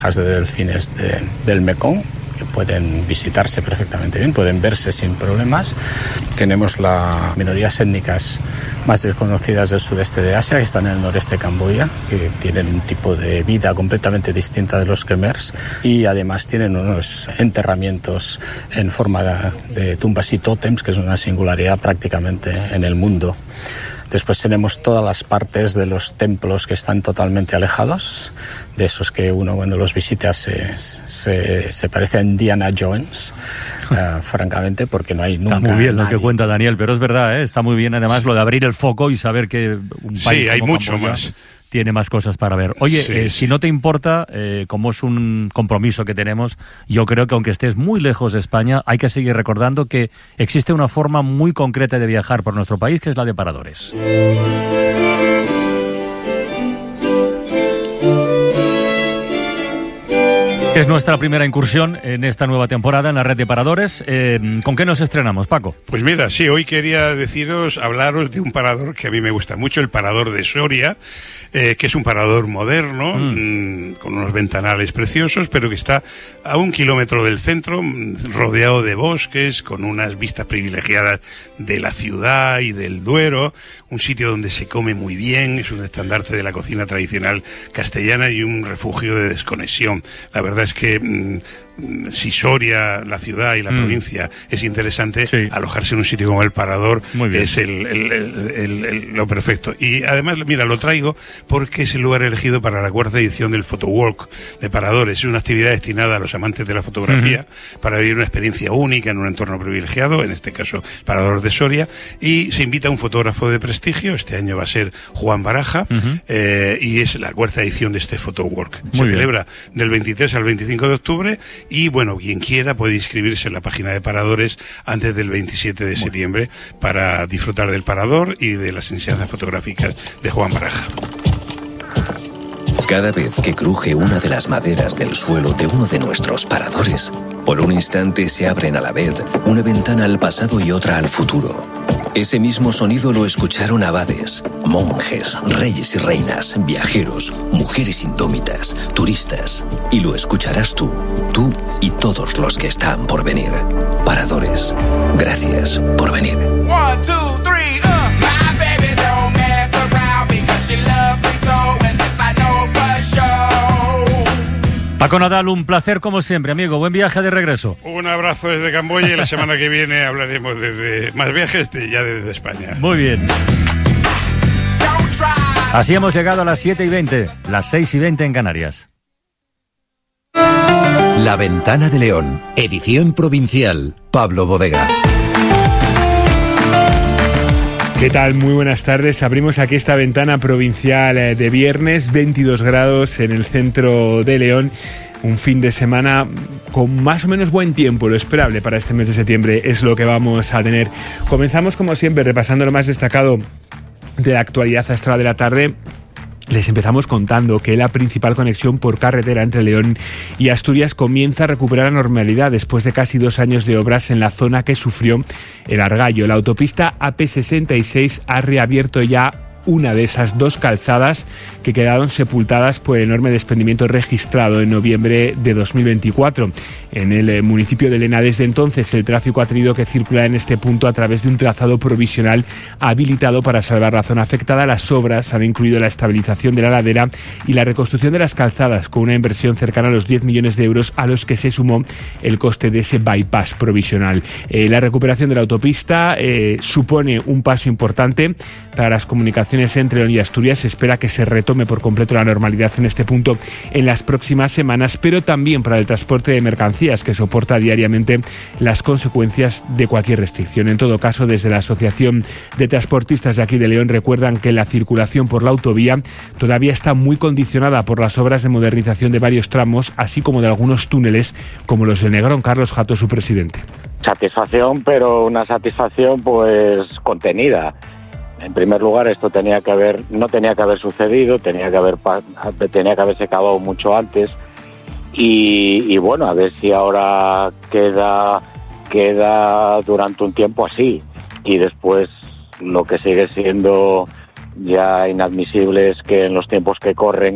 de delfines del Mekong, que pueden visitarse perfectamente bien, pueden verse sin problemas. Tenemos las minorías étnicas más desconocidas del sudeste de Asia, que están en el noreste de Camboya, que tienen un tipo de vida completamente distinta de los khmers, y además tienen unos enterramientos en forma de tumbas y tótems, que es una singularidad prácticamente en el mundo. Después tenemos todas las partes de los templos que están totalmente alejados, de esos que uno cuando los visita se parece a Indiana Jones, francamente, porque no hay nunca. Está muy bien nadie. Lo que cuenta Daniel, pero es verdad, está muy bien además lo de abrir el foco y saber que un país hay como mucho Camboya más. Tiene más cosas para ver. Oye, si no te importa, como es un compromiso que tenemos, yo creo que aunque estés muy lejos de España, hay que seguir recordando que existe una forma muy concreta de viajar por nuestro país, que es la de paradores. Es nuestra primera incursión en esta nueva temporada en la red de paradores. ¿Con qué nos estrenamos, Paco? Pues mira, sí, hoy quería hablaros de un parador que a mí me gusta mucho, el parador de Soria, que es un parador moderno, con unos ventanales preciosos, pero que está a 1 kilómetro del centro, rodeado de bosques, con unas vistas privilegiadas de la ciudad y del Duero, un sitio donde se come muy bien, es un estandarte de la cocina tradicional castellana y un refugio de desconexión. La verdad es que si Soria, la ciudad y la provincia es interesante, alojarse en un sitio como el Parador es lo perfecto. Y además, mira, lo traigo porque es el lugar elegido para la 4ª edición del Photowalk de Paradores. Es una actividad destinada a los amantes de la fotografía para vivir una experiencia única en un entorno privilegiado, en este caso Parador de Soria, y se invita a un fotógrafo de prestigio. Este año va a ser Juan Baraja, y es la 4ª edición de este Photowalk. Se celebra del 23 al 25 de octubre y, bueno, quien quiera puede inscribirse en la página de Paradores antes del 27 de septiembre para disfrutar del Parador y de las enseñanzas fotográficas de Juan Baraja. Cada vez que cruje una de las maderas del suelo de uno de nuestros paradores, por un instante se abren a la vez una ventana al pasado y otra al futuro. Ese mismo sonido lo escucharon abades, monjes, reyes y reinas, viajeros, mujeres indómitas, turistas. Y lo escucharás tú y todos los que están por venir. Paradores, gracias por venir. 1, 2, 3, my baby don't mess around because she loves me so, and this I know for sure. Paco Nadal, un placer como siempre, amigo. Buen viaje de regreso. Un abrazo desde Camboya y la semana que viene hablaremos de más viajes ya desde España. Muy bien. Así hemos llegado a las 7:20, las 6:20 en Canarias. La Ventana de León, edición provincial, Pablo Bodega. ¿Qué tal? Muy buenas tardes. Abrimos aquí esta ventana provincial de viernes, 22 grados en el centro de León. Un fin de semana con más o menos buen tiempo, lo esperable para este mes de septiembre es lo que vamos a tener. Comenzamos como siempre repasando lo más destacado de la actualidad a esta hora de la tarde. Les empezamos contando que la principal conexión por carretera entre León y Asturias comienza a recuperar la normalidad después de casi 2 años de obras en la zona que sufrió el Argallo. La autopista AP66 ha reabierto ya una de esas 2 calzadas que quedaron sepultadas por el enorme desprendimiento registrado en noviembre de 2024. En el municipio de Lena, desde entonces, el tráfico ha tenido que circular en este punto a través de un trazado provisional habilitado para salvar la zona afectada. Las obras han incluido la estabilización de la ladera y la reconstrucción de las calzadas, con una inversión cercana a los 10 millones de euros, a los que se sumó el coste de ese bypass provisional. La recuperación de la autopista supone un paso importante para las comunicaciones entre León y Asturias. Se espera que se retome por completo la normalidad en este punto en las próximas semanas, pero también para el transporte de mercancías, que soporta diariamente las consecuencias de cualquier restricción. En todo caso, desde la Asociación de Transportistas de aquí de León recuerdan que la circulación por la autovía todavía está muy condicionada por las obras de modernización de varios tramos, así como de algunos túneles, como los del Negrón. Carlos Jato, su presidente. Satisfacción, pero una satisfacción pues contenida. En primer lugar, esto no tenía que haber sucedido, tenía que haberse acabado mucho antes, y bueno, a ver si ahora queda durante un tiempo así, y después lo que sigue siendo ya inadmisible es que en los tiempos que corren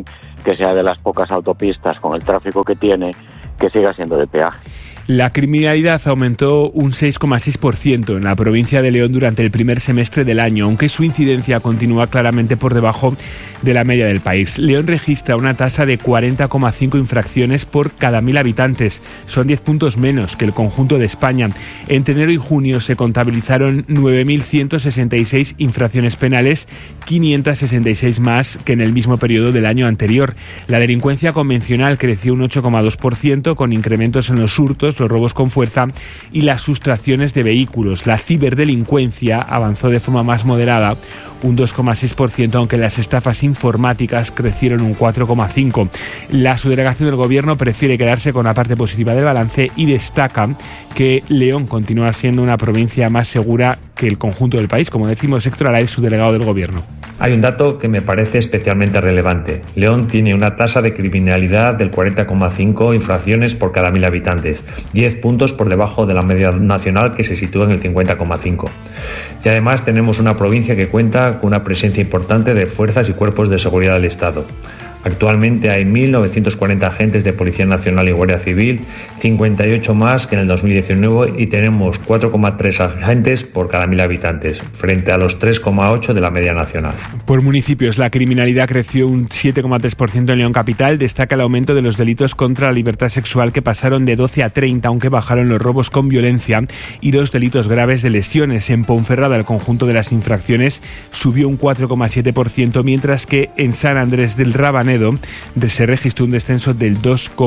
que sea de las pocas autopistas con el tráfico que tiene, que siga siendo de peaje. La criminalidad aumentó un 6,6% en la provincia de León durante el primer semestre del año, aunque su incidencia continúa claramente por debajo de la media del país. León registra una tasa de 40,5 infracciones por cada 1.000 habitantes. Son 10 puntos menos que el conjunto de España. Entre enero y junio se contabilizaron 9.166 infracciones penales, 566 más que en el mismo periodo del año anterior. La delincuencia convencional creció un 8,2%, con incrementos en los hurtos, los robos con fuerza y las sustracciones de vehículos. La ciberdelincuencia avanzó de forma más moderada, un 2,6%, aunque las estafas informáticas crecieron un 4,5%. La subdelegación del Gobierno prefiere quedarse con la parte positiva del balance y destaca que León continúa siendo una provincia más segura que el conjunto del país, como decimos. Héctor Alaez, subdelegado del Gobierno. Hay un dato que me parece especialmente relevante. León tiene una tasa de criminalidad del 40,5 infracciones por cada 1.000 habitantes, 10 puntos por debajo de la media nacional, que se sitúa en el 50,5. Y además tenemos una provincia que cuenta con una presencia importante de fuerzas y cuerpos de seguridad del Estado. Actualmente hay 1.940 agentes de Policía Nacional y Guardia Civil, 58 más que en el 2019, y tenemos 4,3 agentes por cada 1.000 habitantes, frente a los 3,8 de la media nacional. Por municipios, la criminalidad creció un 7,3% en León Capital. Destaca el aumento de los delitos contra la libertad sexual, que pasaron de 12 a 30, aunque bajaron los robos con violencia y los delitos graves de lesiones. En Ponferrada, el conjunto de las infracciones subió un 4,7%, mientras que en San Andrés del Rabanedo se registró un descenso del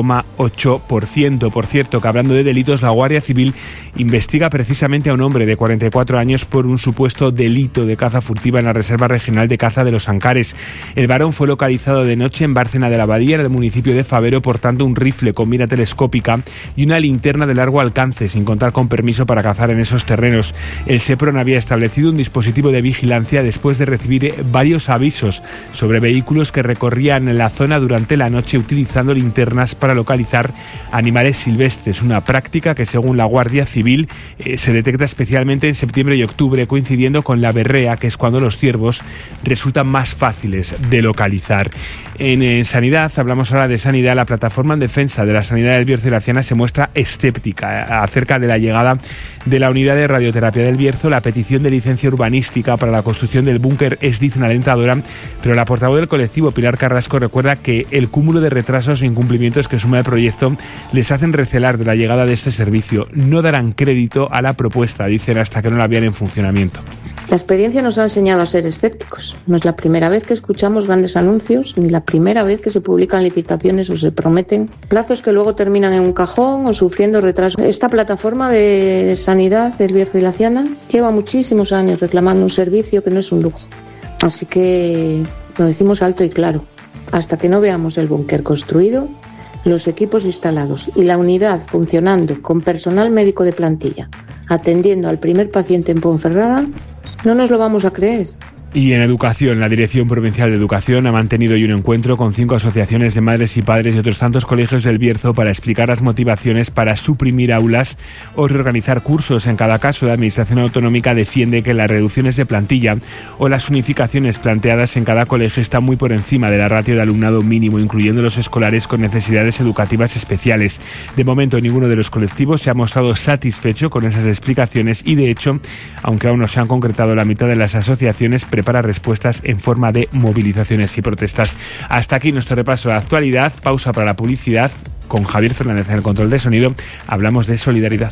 2,8%. Por cierto, que hablando de delitos, la Guardia Civil investiga precisamente a un hombre de 44 años por un supuesto delito de caza furtiva en la Reserva Regional de Caza de los Ancares. El varón fue localizado de noche en Bárcena de la Abadía, en el municipio de Fabero, portando un rifle con mira telescópica y una linterna de largo alcance, sin contar con permiso para cazar en esos terrenos. El SEPRON había establecido un dispositivo de vigilancia después de recibir varios avisos sobre vehículos que recorrían la zona durante la noche utilizando linternas para localizar animales silvestres, una práctica que, según la Guardia Civil, se detecta especialmente en septiembre y octubre, coincidiendo con la berrea, que es cuando los ciervos resultan más fáciles de localizar. En sanidad, hablamos ahora de sanidad. La plataforma en defensa de la sanidad del Bierzo y la Ciana se muestra escéptica acerca de la llegada de la unidad de radioterapia del Bierzo. La petición de licencia urbanística para la construcción del búnker es, dicen, alentadora, pero la portavoz del colectivo, Pilar Carrasco, recuerda que el cúmulo de retrasos e incumplimientos que suma el proyecto les hacen recelar de la llegada de este servicio. No darán crédito a la propuesta, dicen, hasta que no la vean en funcionamiento. La experiencia nos ha enseñado a ser escépticos. No es la primera vez que escuchamos grandes anuncios, ni la primera vez que se publican licitaciones o se prometen plazos que luego terminan en un cajón o sufriendo retrasos. Esta plataforma de sanidad del Bierzo y la Ciana lleva muchísimos años reclamando un servicio que no es un lujo. Así que lo decimos alto y claro. Hasta que no veamos el búnker construido, los equipos instalados y la unidad funcionando con personal médico de plantilla, atendiendo al primer paciente en Ponferrada, no nos lo vamos a creer. Y en educación, la Dirección Provincial de Educación ha mantenido hoy un encuentro con 5 asociaciones de madres y padres y otros tantos colegios del Bierzo para explicar las motivaciones para suprimir aulas o reorganizar cursos. En cada caso, la Administración Autonómica defiende que las reducciones de plantilla o las unificaciones planteadas en cada colegio están muy por encima de la ratio de alumnado mínimo, incluyendo los escolares con necesidades educativas especiales. De momento, ninguno de los colectivos se ha mostrado satisfecho con esas explicaciones y, de hecho, aunque aún no se han concretado, la mitad de las asociaciones prepara respuestas en forma de movilizaciones y protestas. Hasta aquí nuestro repaso de actualidad. Pausa para la publicidad. Con Javier Fernández en el control de sonido hablamos de solidaridad.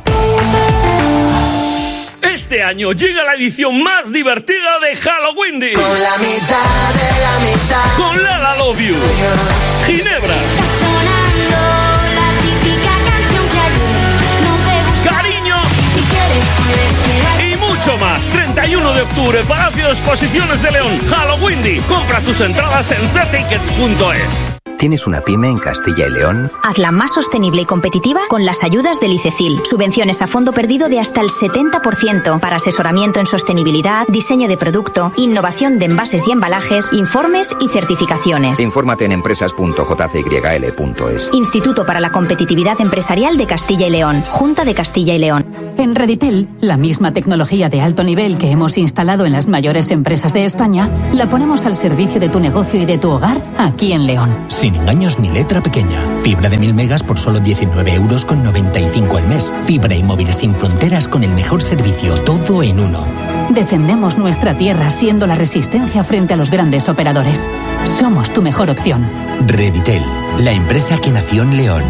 Este año llega la edición más divertida de Halloween. Con la mitad de la mitad. Con Lala Love You, Ginebra, Cariño y mucho más. 31 de octubre, Palacio de Exposiciones de León, Halloween. Compra tus entradas en ctickets.es. ¿Tienes una pyme en Castilla y León? Hazla más sostenible y competitiva con las ayudas del ICECIL. Subvenciones a fondo perdido de hasta el 70% para asesoramiento en sostenibilidad, diseño de producto, innovación de envases y embalajes, informes y certificaciones. Infórmate en empresas.jcyl.es. Instituto para la Competitividad Empresarial de Castilla y León. Junta de Castilla y León. En Reditel, la misma tecnología de alto nivel que hemos instalado en las mayores empresas de España, la ponemos al servicio de tu negocio y de tu hogar aquí en León. Sin engaños ni letra pequeña. Fibra de 1000 megas por solo 19,95 € al mes. Fibra y móvil sin fronteras con el mejor servicio, todo en uno. Defendemos nuestra tierra siendo la resistencia frente a los grandes operadores. Somos tu mejor opción. Reditel, la empresa que nació en León.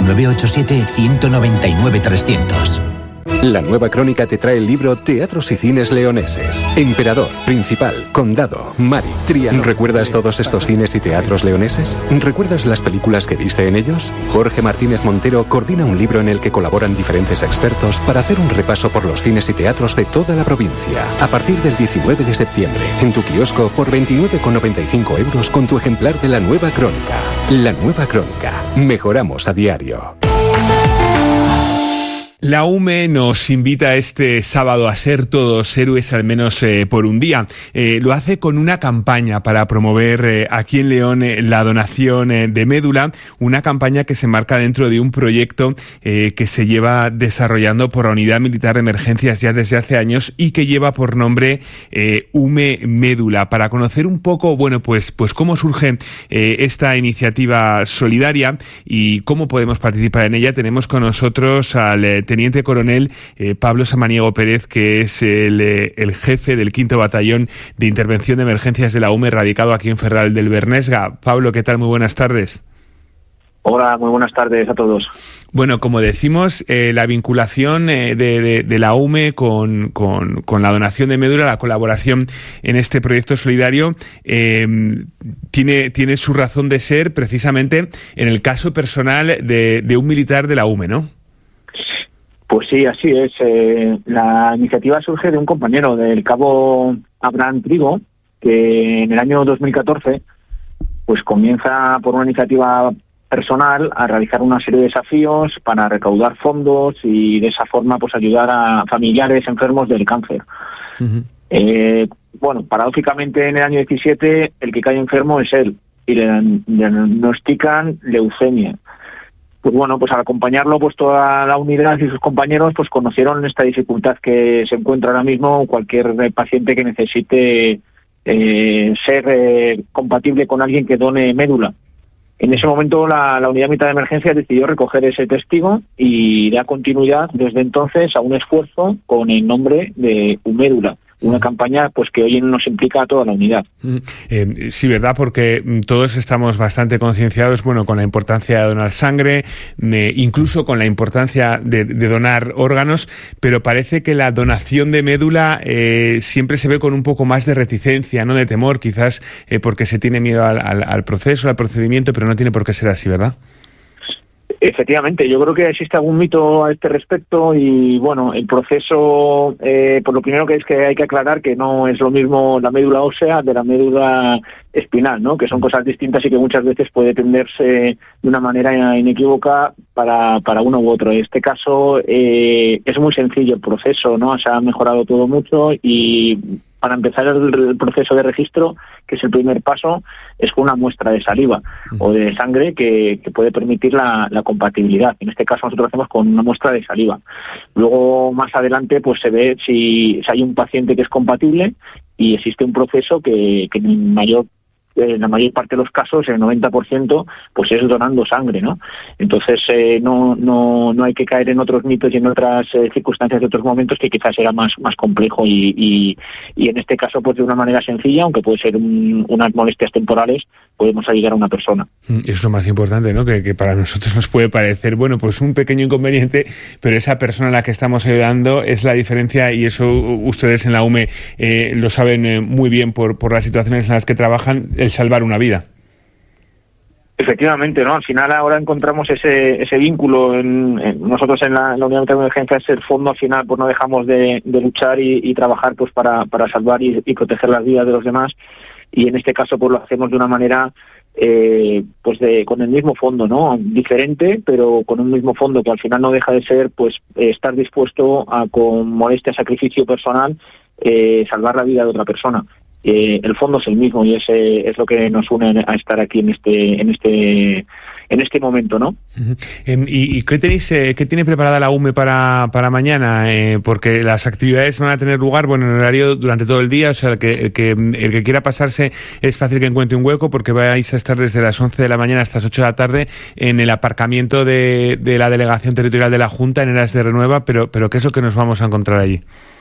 987-199-300. La Nueva Crónica te trae el libro Teatros y Cines Leoneses. Emperador, Principal, Condado, Mari, Triana. ¿Recuerdas todos estos cines y teatros leoneses? ¿Recuerdas las películas que viste en ellos? Jorge Martínez Montero coordina un libro en el que colaboran diferentes expertos para hacer un repaso por los cines y teatros de toda la provincia. A partir del 19 de septiembre, en tu kiosco por 29,95 € con tu ejemplar de La Nueva Crónica. La Nueva Crónica. Mejoramos a diario. La UME nos invita este sábado a ser todos héroes al menos por un día. Lo hace con una campaña para promover aquí en León la donación de médula, una campaña que se enmarca dentro de un proyecto que se lleva desarrollando por la Unidad Militar de Emergencias ya desde hace años y que lleva por nombre UME Médula. Para conocer un poco, pues cómo surge esta iniciativa solidaria y cómo podemos participar en ella, tenemos con nosotros al Teniente Coronel Pablo Samaniego Pérez, que es el jefe del 5º Batallón de Intervención de Emergencias de la UME, radicado aquí en Ferral del Bernesga. Pablo, ¿qué tal? Muy buenas tardes. Hola, muy buenas tardes a todos. Bueno, como decimos, la vinculación de la UME con la donación de médula, la colaboración en este proyecto solidario, tiene su razón de ser precisamente en el caso personal de un militar de la UME, ¿no? Pues sí, así es. La iniciativa surge de un compañero, del cabo Abraham Trigo, que en el año 2014 pues comienza por una iniciativa personal a realizar una serie de desafíos para recaudar fondos y de esa forma pues ayudar a familiares enfermos del cáncer. Uh-huh. Paradójicamente en el año 17 el que cae enfermo es él y le diagnostican leucemia. Pues al acompañarlo, pues toda la unidad y sus compañeros pues conocieron esta dificultad que se encuentra ahora mismo cualquier paciente que necesite ser compatible con alguien que done médula. En ese momento la unidad militar de emergencia decidió recoger ese testigo y da continuidad desde entonces a un esfuerzo con el nombre de UMédula. Una campaña pues que hoy nos implica a toda la unidad. Sí, ¿verdad? Porque todos estamos bastante concienciados, con la importancia de donar sangre, incluso con la importancia de donar órganos, pero parece que la donación de médula siempre se ve con un poco más de reticencia, ¿no? De temor, quizás porque se tiene miedo al proceso, al procedimiento, pero no tiene por qué ser así, ¿verdad? Efectivamente, yo creo que existe algún mito a este respecto y el proceso, por lo primero que es que hay que aclarar que no es lo mismo la médula ósea de la médula espinal, ¿no? Que son cosas distintas y que muchas veces puede tenderse de una manera inequívoca para uno u otro. En este caso es muy sencillo el proceso, ¿no? Se ha mejorado todo mucho y para empezar el proceso de registro, que es el primer paso, es con una muestra de saliva o de sangre que puede permitir la compatibilidad. En este caso nosotros hacemos con una muestra de saliva. Luego, más adelante, pues se ve si hay un paciente que es compatible y existe un proceso que en la mayor parte de los casos, el 90%, pues es donando sangre, ¿no? Entonces no hay que caer en otros mitos y en otras circunstancias de otros momentos que quizás era más complejo y en este caso pues de una manera sencilla, aunque puede ser unas molestias temporales, podemos ayudar a una persona. Es lo más importante, ¿no? Que para nosotros nos puede parecer, pues un pequeño inconveniente, pero esa persona a la que estamos ayudando es la diferencia y eso ustedes en la UME lo saben muy bien por las situaciones en las que trabajan, el salvar una vida. Efectivamente, ¿no? Al final ahora encontramos ese vínculo nosotros en la unidad de emergencias, el fondo al final pues no dejamos de luchar y trabajar pues para salvar y proteger las vidas de los demás y en este caso pues lo hacemos de una manera con el mismo fondo, ¿no? Diferente, pero con un mismo fondo que al final no deja de ser pues estar dispuesto a con molestia, sacrificio personal salvar la vida de otra persona. El fondo es el mismo y ese es lo que nos une a estar aquí en este momento, ¿no? ¿Y qué tiene preparada la UME para mañana? Porque las actividades van a tener lugar, en horario durante todo el día, o sea, el que quiera pasarse es fácil que encuentre un hueco, porque vais a estar desde las 11 de la mañana hasta las 8 de la tarde en el aparcamiento de la Delegación Territorial de la Junta en Heras de Renueva, pero ¿qué es lo que nos vamos a encontrar allí?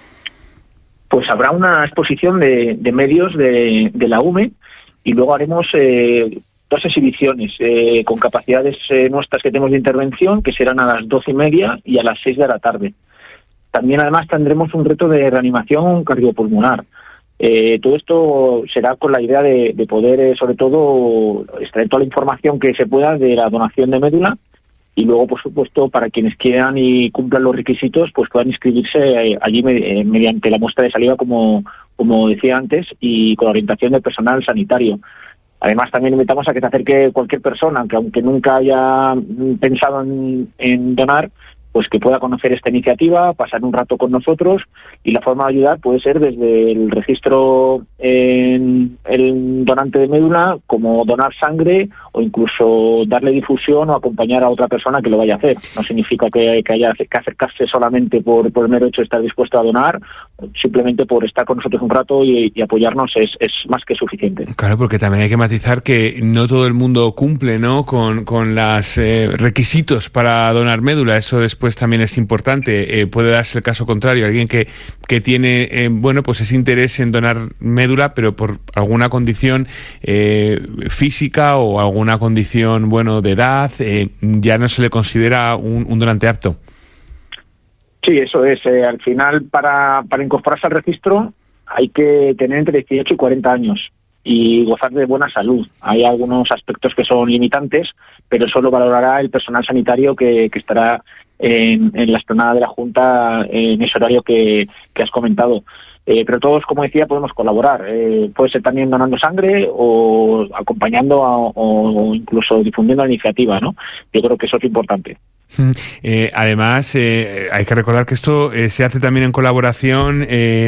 Pues habrá una exposición de medios de la UME y luego haremos 2 exhibiciones con capacidades nuestras que tenemos de intervención, que serán a las 12:30 y a las 6 de la tarde. También además tendremos un reto de reanimación cardiopulmonar. Todo esto será con la idea de poder, sobre todo, extraer toda la información que se pueda de la donación de médula. Y luego, por supuesto, para quienes quieran y cumplan los requisitos, pues puedan inscribirse allí mediante la muestra de saliva, como decía antes, y con la orientación del personal sanitario. Además, también invitamos a que se acerque cualquier persona, que aunque nunca haya pensado en donar, pues que pueda conocer esta iniciativa, pasar un rato con nosotros, y la forma de ayudar puede ser desde el registro en el donante de médula, como donar sangre, o incluso darle difusión o acompañar a otra persona que lo vaya a hacer. No significa que haya que acercarse solamente por el mero hecho de estar dispuesto a donar, simplemente por estar con nosotros un rato y apoyarnos es más que suficiente. Claro, porque también hay que matizar que no todo el mundo cumple, ¿no?, con los requisitos para donar médula. Eso después también es importante. Puede darse el caso contrario, alguien que tiene pues ese interés en donar médula, pero por alguna condición física o alguna condición de edad, ya no se le considera un donante apto. Sí, eso es. Al final, para incorporarse al registro hay que tener entre 18 y 40 años y gozar de buena salud. Hay algunos aspectos que son limitantes, pero eso lo valorará el personal sanitario que estará en la explanada de la Junta en ese horario que has comentado. Pero todos, como decía, podemos colaborar. Puede ser también donando sangre o acompañando o incluso difundiendo la iniciativa, ¿no? Yo creo que eso es importante. Además, hay que recordar que esto se hace también en colaboración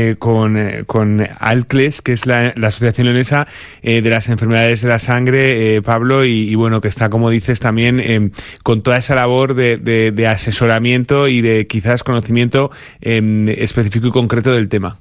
con ALCLES, que es la Asociación Leonesa de las Enfermedades de la Sangre, Pablo, y que está, como dices, también con toda esa labor de asesoramiento y de quizás conocimiento específico y concreto del tema.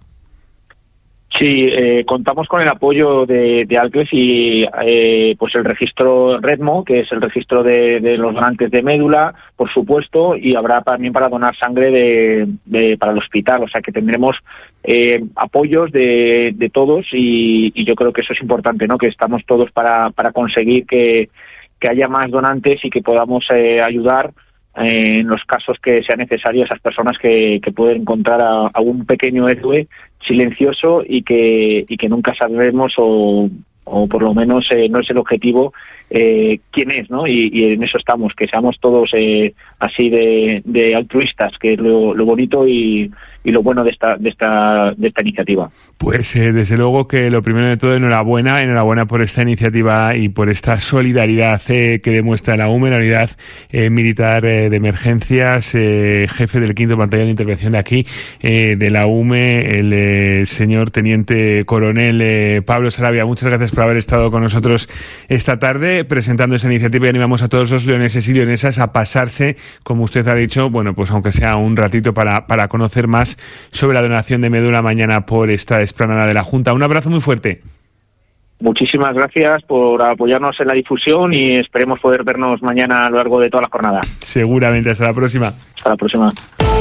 Sí, contamos con el apoyo de ALCLES y pues el registro REDMO, que es el registro de los donantes de médula, por supuesto, y habrá también para donar sangre para el hospital. O sea que tendremos apoyos de todos y yo creo que eso es importante, ¿no? Que estamos todos para conseguir que haya más donantes y que podamos ayudar en los casos que sea necesario a esas personas que pueden encontrar a un pequeño héroe silencioso y que nunca sabremos o por lo menos no es el objetivo quién es, ¿no? Y en eso estamos, que seamos todos así de altruistas, que es lo bonito y lo bueno de esta iniciativa. Pues desde luego que lo primero de todo, enhorabuena por esta iniciativa y por esta solidaridad que demuestra la UME, la Unidad Militar de Emergencias, jefe del 5º Batallón de Intervención de aquí, de la UME, el señor Teniente Coronel Pablo Sarabia. Muchas gracias por haber estado con nosotros esta tarde presentando esa iniciativa, y animamos a todos los leoneses y leonesas a pasarse, como usted ha dicho, pues aunque sea un ratito para conocer más sobre la donación de médula mañana por esta explanada de la Junta. Un abrazo muy fuerte. Muchísimas gracias por apoyarnos en la difusión y esperemos poder vernos mañana a lo largo de toda la jornada. Seguramente. Hasta la próxima. Hasta la próxima.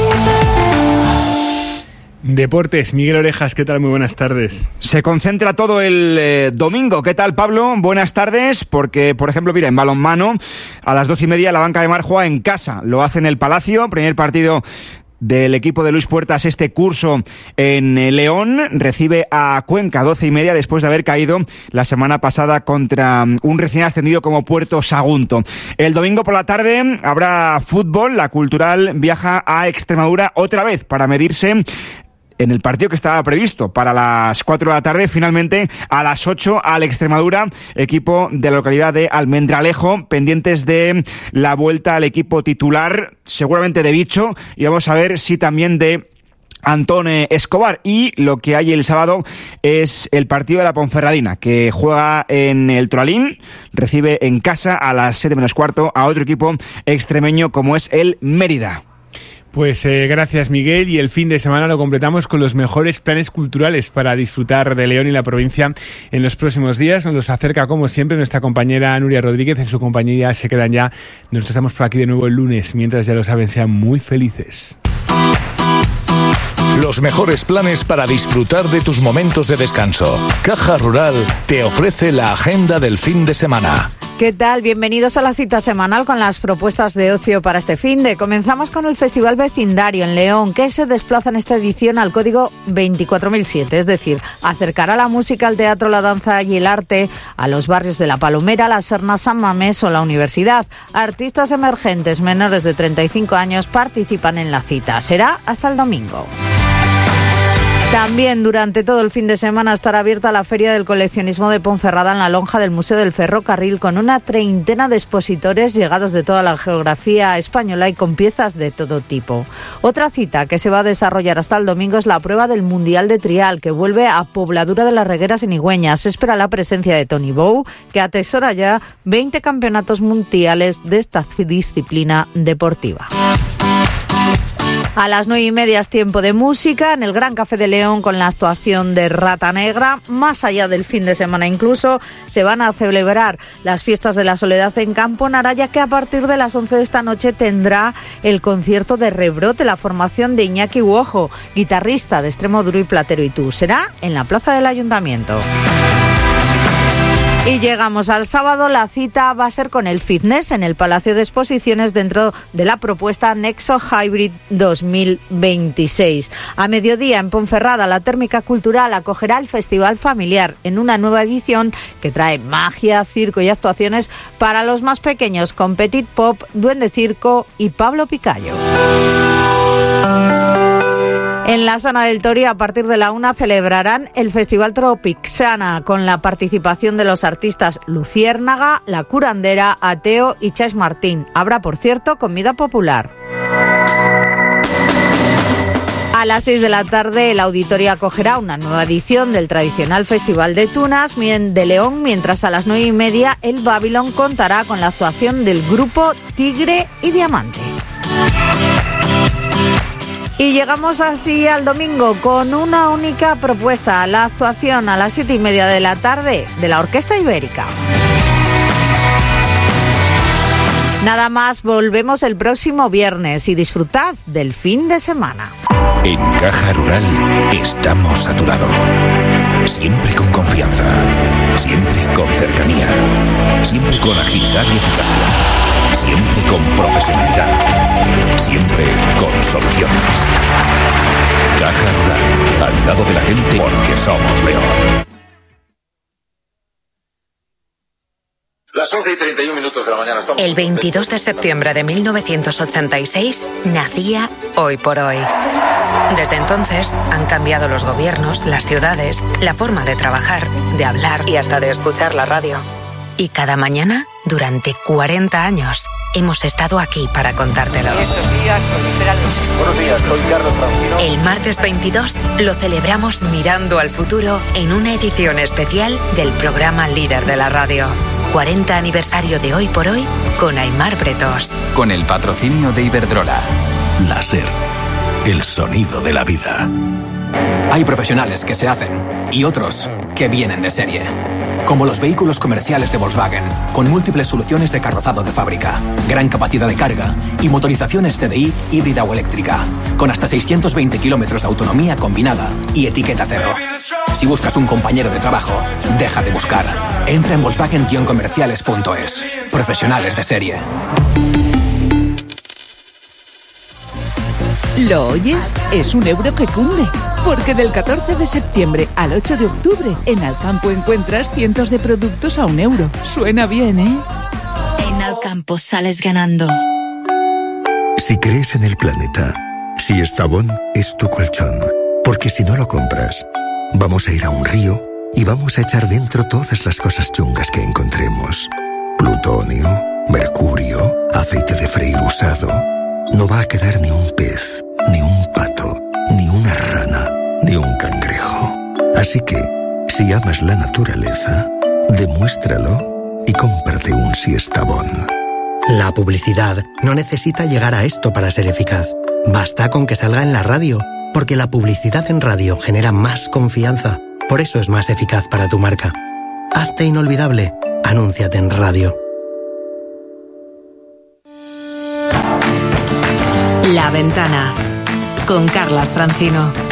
Deportes, Miguel Orejas, ¿qué tal? Muy buenas tardes. Se concentra todo el domingo. ¿Qué tal, Pablo? Buenas tardes, porque, por ejemplo, mira, en balonmano, a las 12:30 la Banca de Mar juega en casa. Lo hace en el Palacio, primer partido del equipo de Luis Puertas este curso en León. Recibe a Cuenca 12:30 después de haber caído la semana pasada contra un recién ascendido como Puerto Sagunto. El domingo por la tarde habrá fútbol. La Cultural viaja a Extremadura otra vez para medirse en el partido que estaba previsto para las 4 de la tarde, finalmente a las 8 al Extremadura, equipo de la localidad de Almendralejo, pendientes de la vuelta al equipo titular, seguramente de Bicho, y vamos a ver si también de Antón Escobar. Y lo que hay el sábado es el partido de la Ponferradina, que juega en el Toralín, recibe en casa a las 7 menos cuarto a otro equipo extremeño como es el Mérida. Pues gracias, Miguel, y el fin de semana lo completamos con los mejores planes culturales para disfrutar de León y la provincia en los próximos días. Nos los acerca, como siempre, nuestra compañera Nuria Rodríguez. En su compañía se quedan ya. Nosotros estamos por aquí de nuevo el lunes. Mientras, ya lo saben, sean muy felices. Los mejores planes para disfrutar de tus momentos de descanso. Caja Rural te ofrece la agenda del fin de semana. ¿Qué tal? Bienvenidos a la cita semanal con las propuestas de ocio para este finde. Comenzamos con el Festival Vecindario en León, que se desplaza en esta edición al código 24007, es decir, acercará la música, el teatro, la danza y el arte a los barrios de La Palomera, La Serna, San Mamés o la Universidad. Artistas emergentes menores de 35 años participan en la cita. Será hasta el domingo. También durante todo el fin de semana estará abierta la Feria del Coleccionismo de Ponferrada en la lonja del Museo del Ferrocarril, con una treintena de expositores llegados de toda la geografía española y con piezas de todo tipo. Otra cita que se va a desarrollar hasta el domingo es la prueba del Mundial de Trial, que vuelve a Pobladura de las Regueras en Igüeña. Se espera la presencia de Tony Bou, que atesora ya 20 campeonatos mundiales de esta disciplina deportiva. A las 9:30 es tiempo de música en el Gran Café de León con la actuación de Rata Negra. Más allá del fin de semana incluso se van a celebrar las fiestas de la Soledad en Campo Naraya, que a partir de las 11 de esta noche tendrá el concierto de Rebrote, la formación de Iñaki Uojo, guitarrista de Extremo Duro y Platero y Tú. Será en la plaza del Ayuntamiento. Y llegamos al sábado. La cita va a ser con el fitness en el Palacio de Exposiciones dentro de la propuesta Nexo Hybrid 2026. A mediodía en Ponferrada, la Térmica Cultural acogerá el Festival Familiar en una nueva edición que trae magia, circo y actuaciones para los más pequeños con Petit Pop, Duende Circo y Pablo Picayo. En la Sana del Torí, a partir de la 1, celebrarán el Festival Tropixana con la participación de los artistas Luciérnaga, La Curandera, Ateo y Chas Martín. Habrá, por cierto, comida popular. A las 6 de la tarde, el auditorio acogerá una nueva edición del tradicional Festival de Tunas de León, mientras a las 9:30 el Babylon contará con la actuación del grupo Tigre y Diamante. Y llegamos así al domingo con una única propuesta, la actuación a las 7:30 de la tarde de la Orquesta Ibérica. Nada más, volvemos el próximo viernes y disfrutad del fin de semana. En Caja Rural estamos a tu lado. Siempre con confianza, siempre con cercanía, siempre con agilidad y eficacia, siempre con profesionalidad, siempre con soluciones. Caja Rural, al lado de la gente porque somos León. Las 11:31 de la mañana. El 22 de septiembre de 1986 nacía Hoy por Hoy. Desde entonces han cambiado los gobiernos, las ciudades, la forma de trabajar, de hablar y hasta de escuchar la radio. Y cada mañana, durante 40 años, hemos estado aquí para contártelo. Estos días proliferan los... Buenos días, soy Carlos Francino. El martes 22 lo celebramos mirando al futuro en una edición especial del programa líder de la radio. 40 aniversario de Hoy por Hoy con Aimar Bretos. Con el patrocinio de Iberdrola. La SER, el sonido de la vida. Hay profesionales que se hacen y otros que vienen de serie. Como los vehículos comerciales de Volkswagen, con múltiples soluciones de carrozado de fábrica, gran capacidad de carga y motorizaciones TDI híbrida o eléctrica, con hasta 620 kilómetros de autonomía combinada y etiqueta cero. Si buscas un compañero de trabajo, deja de buscar. Entra en Volkswagen-comerciales.es. Profesionales de serie. ¿Lo oyes? Es un euro que cunde. Porque del 14 de septiembre al 8 de octubre, en Alcampo encuentras cientos de productos a €1. Suena bien, ¿eh? En Alcampo sales ganando. Si crees en el planeta, si Estabón es tu colchón. Porque si no lo compras, vamos a ir a un río y vamos a echar dentro todas las cosas chungas que encontremos. Plutonio, mercurio, aceite de freír usado. No va a quedar ni un pez, ni un pato, ni una Así que, si amas la naturaleza, demuéstralo y cómprate un Siestabón. La publicidad no necesita llegar a esto para ser eficaz. Basta con que salga en la radio, porque la publicidad en radio genera más confianza. Por eso es más eficaz para tu marca. Hazte inolvidable. Anúnciate en radio. La Ventana con Carlas Francino.